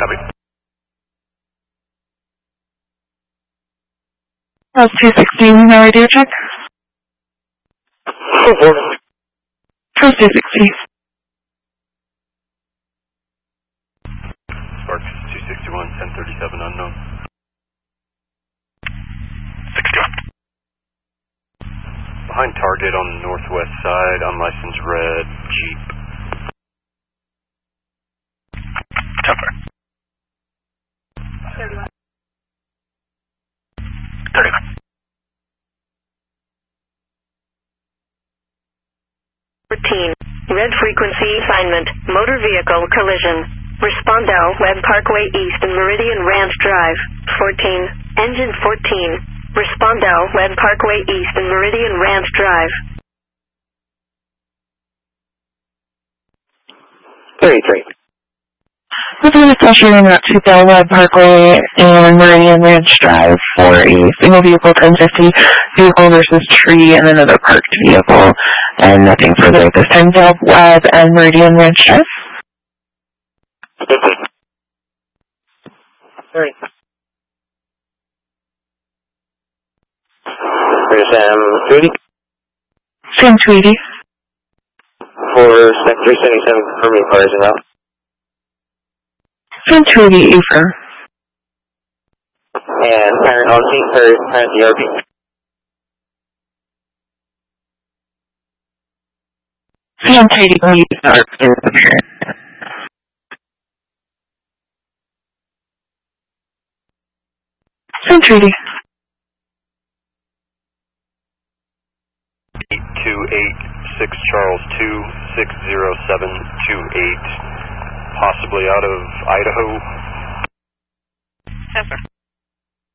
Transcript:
Copy. That's 216, no radio check. 4. How's 260? Sparks 261, 1037 unknown. 61. Behind target on the northwest side, unlicensed red Jeep. Temper. 31. 39. 14. Red frequency assignment. Motor vehicle collision. Respondo, Webb Parkway East and Meridian Ranch Drive. 14. Engine 14. Respondo, Webb Parkway East and Meridian Ranch Drive. 33. Looking at pressure in Route 2 Bell Webb Parkway and Meridian Ranch Drive for a single vehicle 1050 vehicle versus tree and another parked vehicle, and nothing further at this time. Bell Webb and Meridian Ranch Drive. 30. There's Sam 280. Sam 280. For Spec 377 for me, cars and out. Sam 280 Afer. And parent on scene for parent ERP. Sam 280 Afer is the parent. Sam 280. 8286 Charles 2 60728, possibly out of Idaho.